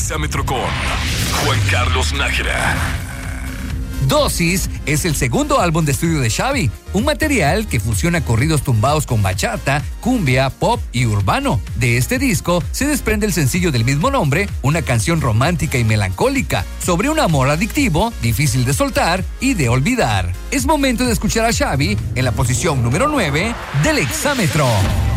Exámetro con Juan Carlos Nájera. Dosis es el segundo álbum de estudio de Xavi, un material que fusiona corridos tumbados con bachata, cumbia, pop y urbano. De este disco se desprende el sencillo del mismo nombre, una canción romántica y melancólica sobre un amor adictivo, difícil de soltar y de olvidar. Es momento de escuchar a Xavi en la posición número 9 del Exámetro.